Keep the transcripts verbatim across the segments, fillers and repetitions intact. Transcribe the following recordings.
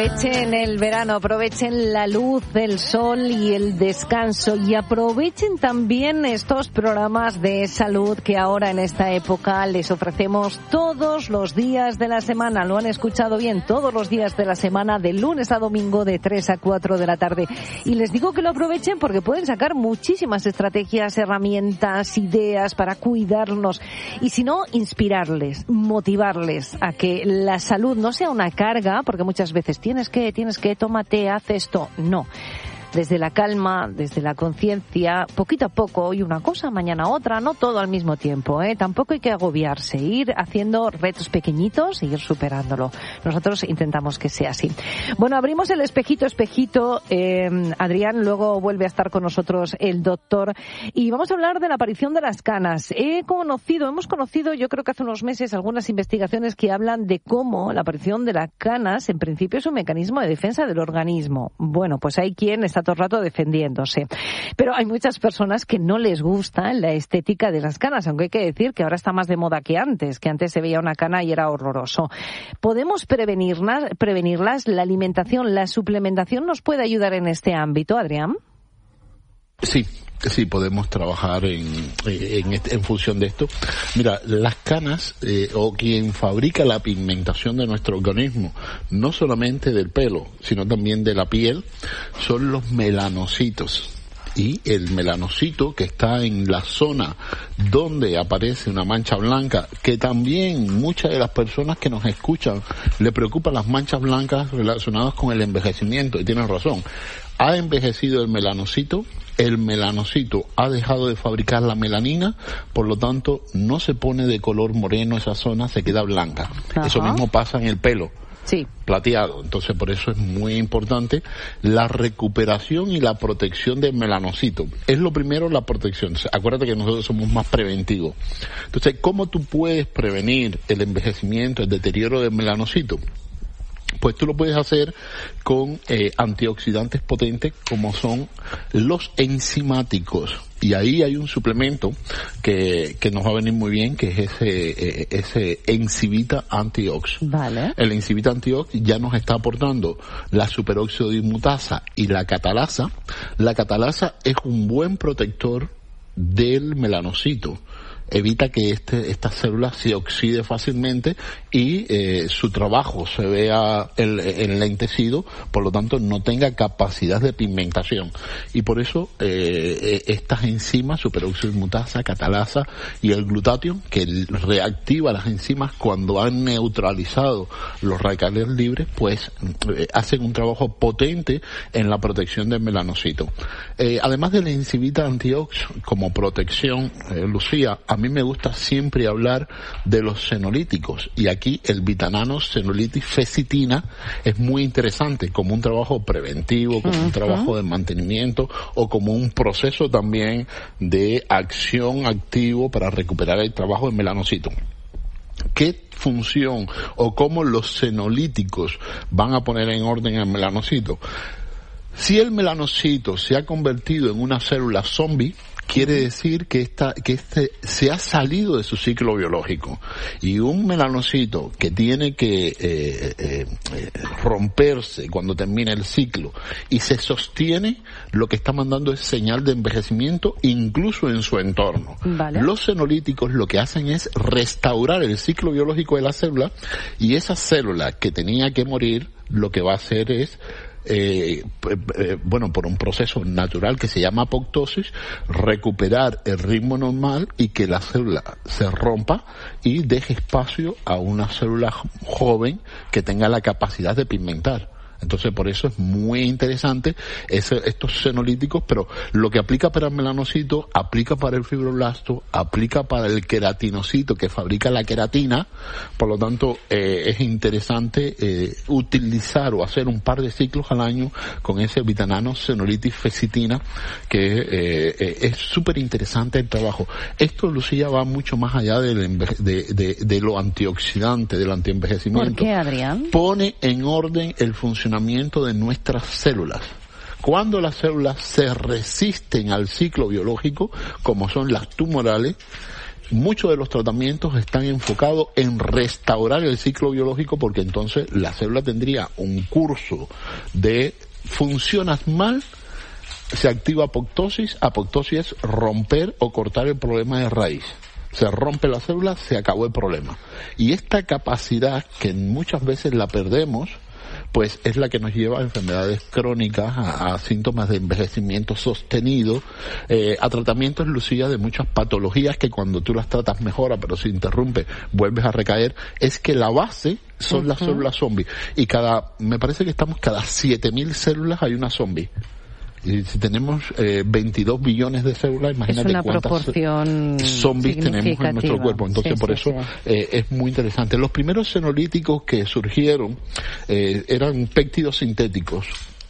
Aprovechen el verano, aprovechen la luz del sol y el descanso y aprovechen también estos programas de salud que ahora en esta época les ofrecemos todos los días de la semana. Lo han escuchado bien, todos los días de la semana, de lunes a domingo, de tres a cuatro de la tarde. Y les digo que lo aprovechen porque pueden sacar muchísimas estrategias, herramientas, ideas para cuidarnos. Y si no, inspirarles, motivarles a que la salud no sea una carga, porque muchas veces tienes que, tienes que, tómate, haz esto. No. Desde la calma, desde la conciencia, poquito a poco, hoy una cosa, mañana otra, no todo al mismo tiempo, ¿eh? Tampoco hay que agobiarse, ir haciendo retos pequeñitos e ir superándolo. Nosotros intentamos que sea así. Bueno, abrimos el espejito, espejito, eh, Adrián, luego vuelve a estar con nosotros el doctor, y vamos a hablar de la aparición de las canas. He conocido, hemos conocido, yo creo que hace unos meses, algunas investigaciones que hablan de cómo la aparición de las canas, en principio, es un mecanismo de defensa del organismo. Bueno, pues hay quien está todo el rato defendiéndose. Pero hay muchas personas que no les gusta la estética de las canas, aunque hay que decir que ahora está más de moda que antes, que antes se veía una cana y era horroroso. ¿Podemos prevenirlas? prevenirlas? ¿La alimentación, la suplementación nos puede ayudar en este ámbito, Adrián? Sí. Sí, podemos trabajar en, en, en función de esto. Mira, las canas, eh, o quien fabrica la pigmentación de nuestro organismo, no solamente del pelo, sino también de la piel, son los melanocitos. Y el melanocito, que está en la zona donde aparece una mancha blanca, que también muchas de las personas que nos escuchan le preocupan las manchas blancas relacionadas con el envejecimiento, y tienen razón. Ha envejecido el melanocito, el melanocito ha dejado de fabricar la melanina, por lo tanto no se pone de color moreno esa zona, se queda blanca. Ajá. Eso mismo pasa en el pelo. Sí. Plateado. Entonces, por eso es muy importante la recuperación y la protección del melanocito. Es lo primero, la protección. Acuérdate que nosotros somos más preventivos. Entonces, ¿cómo tú puedes prevenir el envejecimiento, el deterioro del melanocito? Pues tú lo puedes hacer con eh, antioxidantes potentes como son los enzimáticos. Y ahí hay un suplemento que, que nos va a venir muy bien, que es ese, eh, ese Enzivita Antiox. Vale. El Enzivita Antiox ya nos está aportando la superóxido dismutasa y la catalasa. La catalasa es un buen protector del melanocito. Evita que este, esta célula se oxide fácilmente y eh, su trabajo se vea enlentecido, por lo tanto no tenga capacidad de pigmentación. Y por eso eh, estas enzimas, superóxido dismutasa, catalasa y el glutatión, que reactiva las enzimas cuando han neutralizado los radicales libres, pues eh, hacen un trabajo potente en la protección del melanocito. Eh, además de la Enzivita Antiox como protección, eh, Lucía, a mí me gusta siempre hablar de los senolíticos, y aquí el Vitanano Senolitis Fecitina es muy interesante como un trabajo preventivo, como uh-huh. un trabajo de mantenimiento o como un proceso también de acción activo para recuperar el trabajo del melanocito. ¿Qué función o cómo los senolíticos van a poner en orden el melanocito? Si el melanocito se ha convertido en una célula zombie, quiere decir que esta, que este se ha salido de su ciclo biológico. Y un melanocito que tiene que eh, eh, eh, romperse cuando termina el ciclo y se sostiene, lo que está mandando es señal de envejecimiento incluso en su entorno. Vale. Los senolíticos lo que hacen es restaurar el ciclo biológico de la célula, y esa célula que tenía que morir, lo que va a hacer es Eh, eh, bueno, por un proceso natural que se llama apoptosis, recuperar el ritmo normal y que la célula se rompa y deje espacio a una célula joven que tenga la capacidad de pigmentar. Entonces, por eso es muy interesante ese, estos senolíticos, pero lo que aplica para el melanocito, aplica para el fibroblasto, aplica para el queratinocito que fabrica la queratina. Por lo tanto, eh, es interesante eh, utilizar o hacer un par de ciclos al año con ese Vitanano Senolitis Fecitina, que eh, eh, es súper interesante el trabajo. Esto, Lucía, va mucho más allá del enveje- de, de, de lo antioxidante, del antienvejecimiento. ¿Por qué, Adrián? Pone en orden el funcionamiento de nuestras células. Cuando las células se resisten al ciclo biológico, como son las tumorales, muchos de los tratamientos están enfocados en restaurar el ciclo biológico, porque entonces la célula tendría un curso de funcionas mal, se activa apoptosis, apoptosis es romper o cortar el problema de raíz. Se rompe la célula, se acabó el problema. Y esta capacidad, que muchas veces la perdemos, pues es la que nos lleva a enfermedades crónicas, a, a síntomas de envejecimiento sostenido, eh, a tratamientos, Lucía, de muchas patologías que cuando tú las tratas mejora, pero si interrumpe, vuelves a recaer. Es que la base son uh-huh. las células zombie. Y cada, me parece que estamos cada siete mil células hay una zombie. Y si tenemos eh, veintidós billones de células, imagínate cuántas zombies tenemos en nuestro cuerpo. Entonces, sí, por sí, eso sí. Eh, es muy interesante. Los primeros senolíticos que surgieron eh, eran péptidos sintéticos.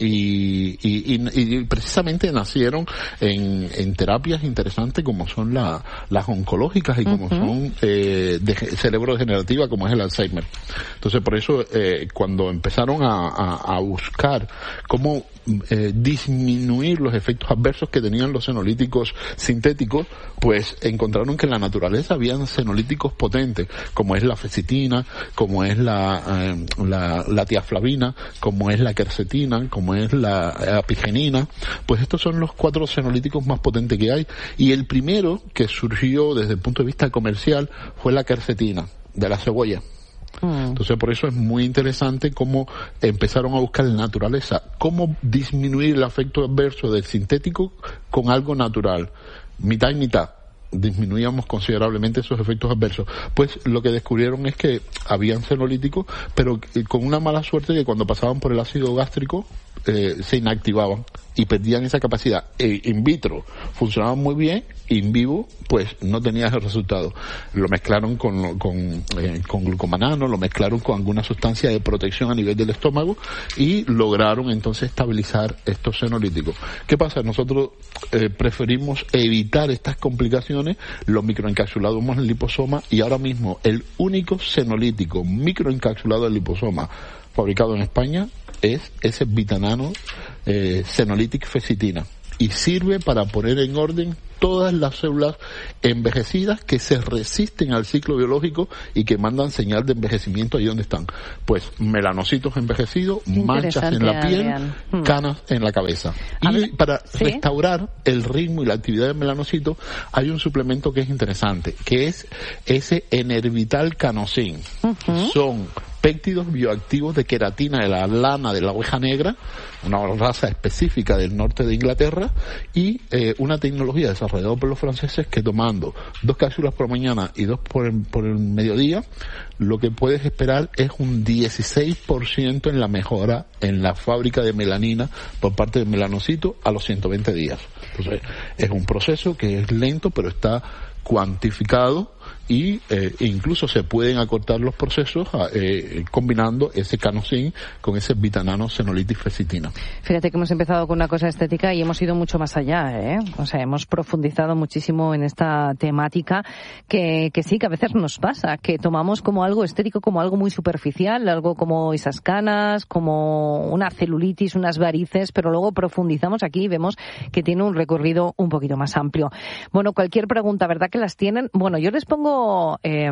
Y, y, y, y precisamente nacieron en, en terapias interesantes como son la, las oncológicas y como uh-huh. son eh, de cerebrodegenerativa, como es el Alzheimer. Entonces, por eso eh, cuando empezaron a, a, a buscar cómo eh, disminuir los efectos adversos que tenían los senolíticos sintéticos, pues encontraron que en la naturaleza habían senolíticos potentes, como es la fecitina, como es la, eh, la, la tiaflavina, como es la quercetina, como es la apigenina. Pues estos son los cuatro senolíticos más potentes que hay, y el primero que surgió desde el punto de vista comercial fue la quercetina de la cebolla. Entonces, por eso es muy interesante cómo empezaron a buscar en la naturaleza cómo disminuir el efecto adverso del sintético con algo natural, mitad y mitad. Disminuíamos considerablemente esos efectos adversos. Pues lo que descubrieron es que habían senolíticos, pero con una mala suerte, que cuando pasaban por el ácido gástrico eh, se inactivaban y perdían esa capacidad. Eh, in vitro funcionaban muy bien, in vivo pues no tenía ese resultado. Lo mezclaron con con, eh, con glucomanano, lo mezclaron con alguna sustancia de protección a nivel del estómago y lograron entonces estabilizar estos senolíticos. ¿Qué pasa? Nosotros eh, preferimos evitar estas complicaciones, los microencapsulados en el liposoma, y ahora mismo el único senolítico microencapsulado del liposoma fabricado en España es ese Vitanano eh, Senolytic Fecitina, y sirve para poner en orden todas las células envejecidas que se resisten al ciclo biológico y que mandan señal de envejecimiento ahí donde están. Pues melanocitos envejecidos, manchas en la piel, hmm. canas en la cabeza. Y ver, para ¿sí? restaurar el ritmo y la actividad del melanocito hay un suplemento que es interesante, que es ese Enervital Canosin. Uh-huh. Son péptidos bioactivos de queratina de la lana de la oveja negra, una raza específica del norte de Inglaterra, y eh, una tecnología desarrollada por los franceses que, tomando dos cápsulas por mañana y dos por el, por el mediodía, lo que puedes esperar es un dieciséis por ciento en la mejora en la fábrica de melanina por parte del melanocito a los ciento veinte días. Entonces, es un proceso que es lento, pero está cuantificado, y eh, incluso se pueden acortar los procesos eh, combinando ese canosin con ese Vitanano Senolytic Fecitina. Fíjate que hemos empezado con una cosa estética y hemos ido mucho más allá, ¿eh? O sea, hemos profundizado muchísimo en esta temática que, que sí, que a veces nos pasa, que tomamos como algo estético, como algo muy superficial, algo como esas canas, como una celulitis, unas varices, pero luego profundizamos aquí y vemos que tiene un recorrido un poquito más amplio. Bueno, cualquier pregunta, ¿verdad que las tienen? Bueno, yo les pongo Eh,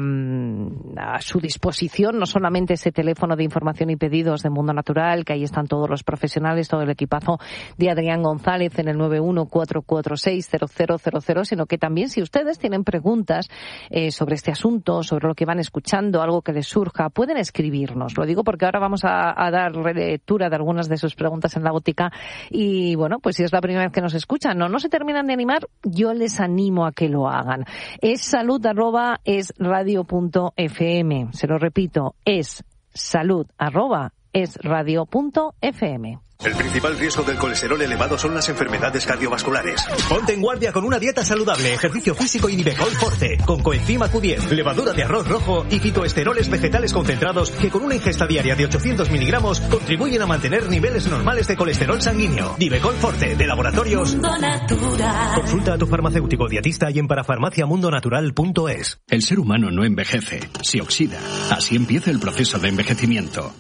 a su disposición no solamente ese teléfono de información y pedidos de Mundo Natural, que ahí están todos los profesionales, todo el equipazo de Adrián González en el nueve uno cuatro cuatro seis cero cero cero cero, sino que también si ustedes tienen preguntas eh, sobre este asunto, sobre lo que van escuchando, algo que les surja, pueden escribirnos. Lo digo porque ahora vamos a, a dar lectura de algunas de sus preguntas en la botica, y bueno, pues si es la primera vez que nos escuchan, no, no se terminan de animar, yo les animo a que lo hagan. Es salud arroba es radio punto f m. Se lo repito, es salud arroba es radio punto f m. El principal riesgo del colesterol elevado son las enfermedades cardiovasculares. Ponte en guardia con una dieta saludable, ejercicio físico y Nivecol Forte, con coenzima Q diez, levadura de arroz rojo y fitoesteroles vegetales concentrados que con una ingesta diaria de ochocientos miligramos contribuyen a mantener niveles normales de colesterol sanguíneo. Nivecol Forte, de Laboratorios Mundo Natural. Consulta a tu farmacéutico dietista y en parafarmacia mundo natural punto es. El ser humano no envejece, se oxida. Así empieza el proceso de envejecimiento.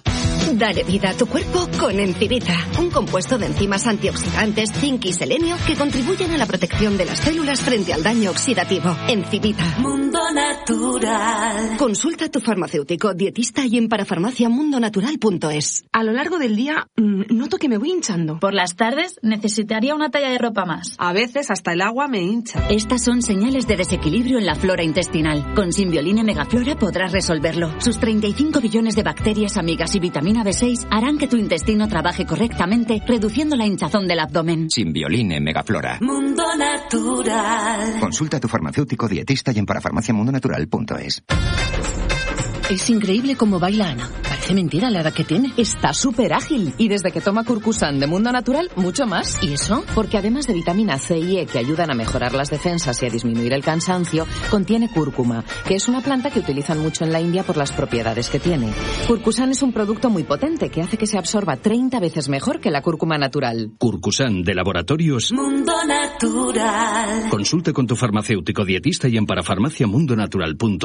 Dale vida a tu cuerpo con Encivita, un compuesto de enzimas antioxidantes, zinc y selenio que contribuyen a la protección de las células frente al daño oxidativo. Encivita. Mundo Natural. Consulta a tu farmacéutico, dietista y en parafarmacia mundo natural punto es. A lo largo del día, mmm, noto que me voy hinchando. Por las tardes, necesitaría una talla de ropa más. A veces hasta el agua me hincha. Estas son señales de desequilibrio en la flora intestinal. Con Simbioline Megaflora podrás resolverlo. Sus treinta y cinco billones de bacterias amigas y vitamina B seis harán que tu intestino trabaje correctamente, reduciendo la hinchazón del abdomen. Simbioline Megaflora. Mundo Natural. Consulta a tu farmacéutico, dietista y en parafarmacia mundo natural punto es. Es increíble cómo baila Ana. Parece mentira la edad que tiene. Está súper ágil y desde que toma Curcusan de Mundo Natural, mucho más. ¿Y eso? Porque además de vitamina C y E que ayudan a mejorar las defensas y a disminuir el cansancio, contiene cúrcuma, que es una planta que utilizan mucho en la India por las propiedades que tiene. Curcusan es un producto muy potente que hace que se absorba treinta veces mejor que la cúrcuma natural. Curcusan de Laboratorios Mundo Natural. Consulta con tu farmacéutico, dietista y en parafarmacia mundo natural punto es.